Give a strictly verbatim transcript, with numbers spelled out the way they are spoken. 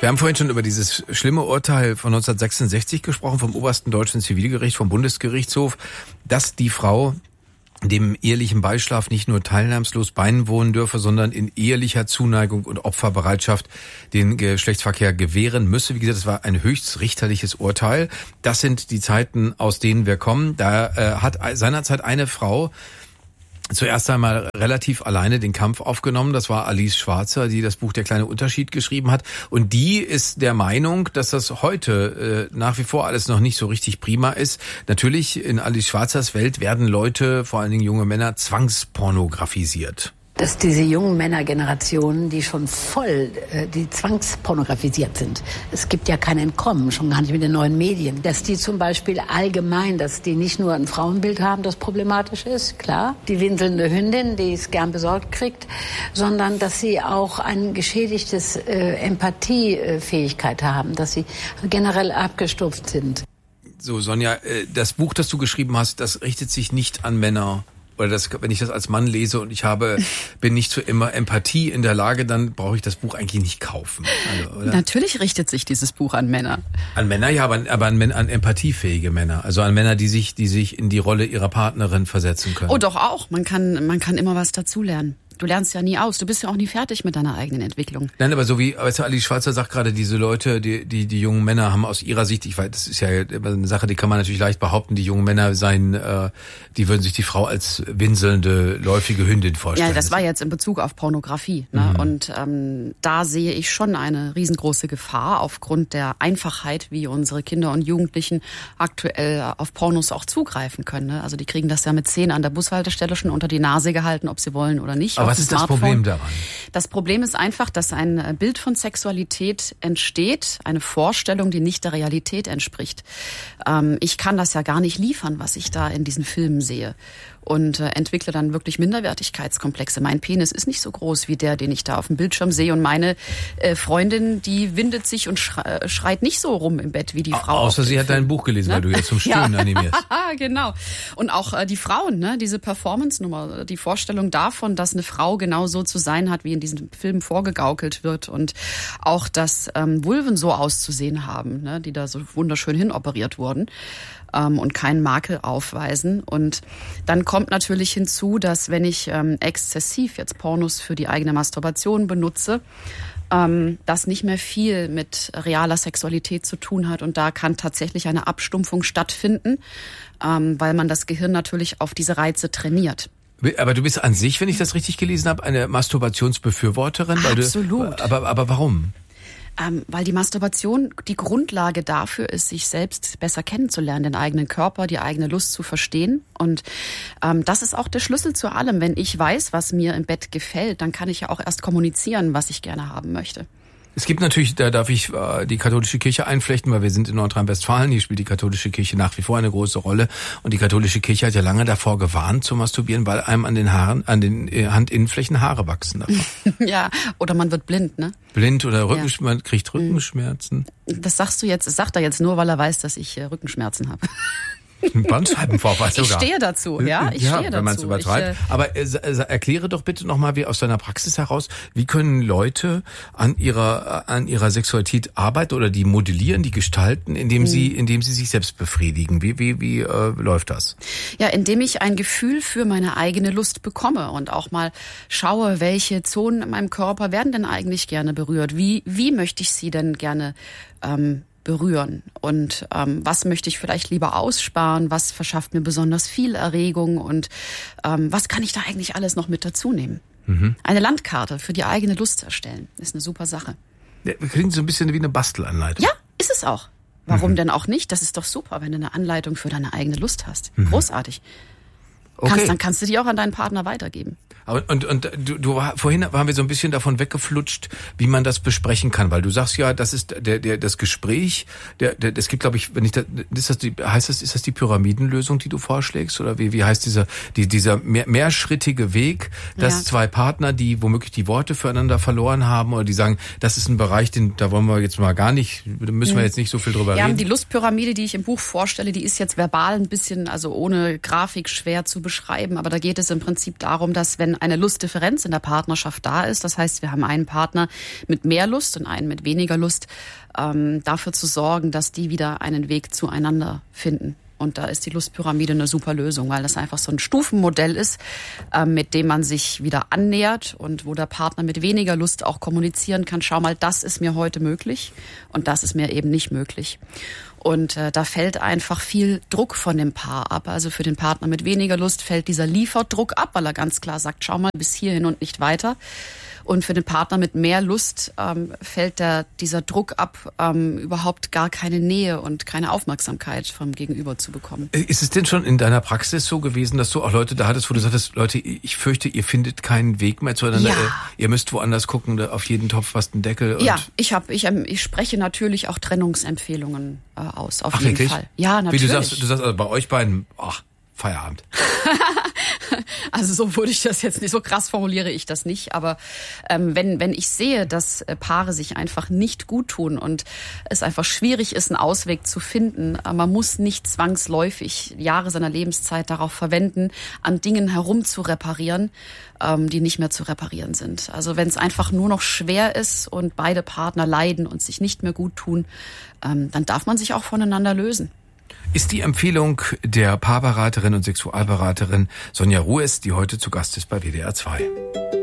Wir haben vorhin schon über dieses schlimme Urteil von neunzehnhundertsechsundsechzig gesprochen, vom obersten deutschen Zivilgericht, vom Bundesgerichtshof, dass die Frau dem ehelichen Beischlaf nicht nur teilnahmslos beiwohnen dürfe, sondern in ehelicher Zuneigung und Opferbereitschaft den Geschlechtsverkehr gewähren müsse. Wie gesagt, das war ein höchstrichterliches Urteil. Das sind die Zeiten, aus denen wir kommen. Da äh, hat seinerzeit eine Frau zuerst einmal relativ alleine den Kampf aufgenommen. Das war Alice Schwarzer, die das Buch Der kleine Unterschied geschrieben hat. Und die ist der Meinung, dass das heute äh, nach wie vor alles noch nicht so richtig prima ist. Natürlich, in Alice Schwarzers Welt werden Leute, vor allen Dingen junge Männer, zwangspornografisiert. Dass diese jungen Männergenerationen, die schon voll, äh, die zwangspornografisiert sind. Es gibt ja kein Entkommen, schon gar nicht mit den neuen Medien. Dass die zum Beispiel allgemein, dass die nicht nur ein Frauenbild haben, das problematisch ist, klar. Die winselnde Hündin, die es gern besorgt kriegt, sondern dass sie auch ein geschädigtes äh, Empathiefähigkeit haben, dass sie generell abgestumpft sind. So, Sonja, äh, das Buch, das du geschrieben hast, das richtet sich nicht an Männer. Oder das, wenn ich das als Mann lese und ich habe, bin nicht zu immer Empathie in der Lage, dann brauche ich das Buch eigentlich nicht kaufen. Also, oder? Natürlich richtet sich dieses Buch an Männer. An Männer, ja, aber, aber an, an empathiefähige Männer. Also an Männer, die sich, die sich in die Rolle ihrer Partnerin versetzen können. Oh, doch auch. Man kann, man kann immer was dazulernen. Du lernst ja nie aus. Du bist ja auch nie fertig mit deiner eigenen Entwicklung. Nein, aber so wie, weißt du, Alice Schwarzer sagt gerade, diese Leute, die, die, die jungen Männer haben aus ihrer Sicht, ich weiß, das ist ja eine Sache, die kann man natürlich leicht behaupten, die jungen Männer seien, äh, die würden sich die Frau als winselnde, läufige Hündin vorstellen. Ja, das war jetzt in Bezug auf Pornografie. Ne? Mhm. Und ähm, da sehe ich schon eine riesengroße Gefahr aufgrund der Einfachheit, wie unsere Kinder und Jugendlichen aktuell auf Pornos auch zugreifen können. Ne? Also die kriegen das ja mit zehn an der Bushaltestelle schon unter die Nase gehalten, ob sie wollen oder nicht. Aber was ist das Problem daran? Das Problem ist einfach, dass ein Bild von Sexualität entsteht, eine Vorstellung, die nicht der Realität entspricht. Ähm, ich kann das ja gar nicht liefern, was ich da in diesen Filmen sehe. Und äh, entwickle dann wirklich Minderwertigkeitskomplexe. Mein Penis ist nicht so groß wie der, den ich da auf dem Bildschirm sehe. Und meine äh, Freundin, die windet sich und schre- schreit nicht so rum im Bett wie die Frau. Außer sie hat dein Buch gelesen, ne? Weil du jetzt zum Stöhnen ja. animierst. Genau. Und auch äh, die Frauen, ne? Diese Performance-Nummer, die Vorstellung davon, dass eine Frau genau so zu sein hat, wie in diesem Film vorgegaukelt wird. Und auch, dass ähm, Vulven so auszusehen haben, ne? Die da so wunderschön hinoperiert wurden. Und keinen Makel aufweisen. Und dann kommt natürlich hinzu, dass wenn ich ähm, exzessiv jetzt Pornos für die eigene Masturbation benutze, ähm, das nicht mehr viel mit realer Sexualität zu tun hat. Und da kann tatsächlich eine Abstumpfung stattfinden, ähm, weil man das Gehirn natürlich auf diese Reize trainiert. Aber du bist an sich, wenn ich das richtig gelesen habe, eine Masturbationsbefürworterin? Weil Absolut. Du, aber, aber warum? Ähm, weil die Masturbation die Grundlage dafür ist, sich selbst besser kennenzulernen, den eigenen Körper, die eigene Lust zu verstehen. Und ähm, das ist auch der Schlüssel zu allem. Wenn ich weiß, was mir im Bett gefällt, dann kann ich ja auch erst kommunizieren, was ich gerne haben möchte. Es gibt natürlich, da darf ich äh, die katholische Kirche einflechten, weil wir sind in Nordrhein-Westfalen, hier spielt die katholische Kirche nach wie vor eine große Rolle. Und die katholische Kirche hat ja lange davor gewarnt zu masturbieren, weil einem an den Haaren, an den äh, Handinnenflächen Haare wachsen. Ja, oder man wird blind, ne? Blind oder Rückenschmerzen, ja. Man kriegt Rückenschmerzen. Das sagst du jetzt, das sagt er jetzt nur, weil er weiß, dass ich äh, Rückenschmerzen habe. Ein Bandscheibenvorfall sogar. Ich stehe dazu, ja, ich ja, stehe dazu. Wenn man es übertreibt. Ich, äh, Aber äh, erkläre doch bitte nochmal, wie aus deiner Praxis heraus, wie können Leute an ihrer an ihrer Sexualität arbeiten oder die modellieren, die gestalten, indem sie indem sie sich selbst befriedigen? Wie wie wie äh, läuft das? Ja, indem ich ein Gefühl für meine eigene Lust bekomme und auch mal schaue, welche Zonen in meinem Körper werden denn eigentlich gerne berührt? Wie wie möchte ich sie denn gerne ähm, berühren und ähm, was möchte ich vielleicht lieber aussparen, was verschafft mir besonders viel Erregung und ähm, was kann ich da eigentlich alles noch mit dazu nehmen? Mhm. Eine Landkarte für die eigene Lust erstellen, ist eine super Sache. Ja, klingt so ein bisschen wie eine Bastelanleitung. Ja, ist es auch. Warum mhm. denn auch nicht? Das ist doch super, wenn du eine Anleitung für deine eigene Lust hast. Mhm. Großartig. Okay. Kannst, dann kannst du die auch an deinen Partner weitergeben. Und, und, und du, du vorhin waren wir so ein bisschen davon weggeflutscht, wie man das besprechen kann, weil du sagst ja, das ist der, der das Gespräch, der, der das gibt, glaube ich, wenn ich das, ist das die, heißt das, ist das die Pyramidenlösung, die du vorschlägst, oder wie wie heißt dieser die, dieser mehr, mehrschrittige Weg, dass ja. zwei Partner, die womöglich die Worte füreinander verloren haben, oder die sagen, das ist ein Bereich, den da wollen wir jetzt mal gar nicht, da müssen wir jetzt nicht so viel drüber ja, reden. Die Lustpyramide, die ich im Buch vorstelle, die ist jetzt verbal ein bisschen, also ohne Grafik schwer zu beschreiben. beschreiben, aber da geht es im Prinzip darum, dass wenn eine Lustdifferenz in der Partnerschaft da ist, das heißt, wir haben einen Partner mit mehr Lust und einen mit weniger Lust, ähm, dafür zu sorgen, dass die wieder einen Weg zueinander finden. Und da ist die Lustpyramide eine super Lösung, weil das einfach so ein Stufenmodell ist, äh, mit dem man sich wieder annähert und wo der Partner mit weniger Lust auch kommunizieren kann, schau mal, das ist mir heute möglich und das ist mir eben nicht möglich. Und äh, da fällt einfach viel Druck von dem Paar ab. Also für den Partner mit weniger Lust fällt dieser Lieferdruck ab, weil er ganz klar sagt, schau mal, bis hierhin und nicht weiter. Und für den Partner mit mehr Lust ähm, fällt der, dieser Druck ab, ähm, überhaupt gar keine Nähe und keine Aufmerksamkeit vom Gegenüber zu bekommen. Ist es denn schon in deiner Praxis so gewesen, dass du auch Leute da hattest, wo du sagtest, Leute, ich fürchte, ihr findet keinen Weg mehr zueinander, ja. ihr müsst woanders gucken, auf jeden Topf passt ein Deckel? Und ja, ich hab, ich, ähm, ich spreche natürlich auch Trennungsempfehlungen äh, aus, auf Ach, jeden wirklich? Fall. Ja, natürlich. Wie du sagst, du sagst also bei euch beiden, ach, Feierabend. Also so würde ich das jetzt nicht, so krass formuliere ich das nicht, aber ähm, wenn wenn ich sehe, dass äh, Paare sich einfach nicht gut tun und es einfach schwierig ist, einen Ausweg zu finden, äh, man muss nicht zwangsläufig Jahre seiner Lebenszeit darauf verwenden, an Dingen herum zu reparieren, ähm, die nicht mehr zu reparieren sind. Also wenn es einfach nur noch schwer ist und beide Partner leiden und sich nicht mehr gut tun, ähm, dann darf man sich auch voneinander lösen. Ist die Empfehlung der Paarberaterin und Sexualberaterin Sonja Ruess, die heute zu Gast ist bei W D R zwei.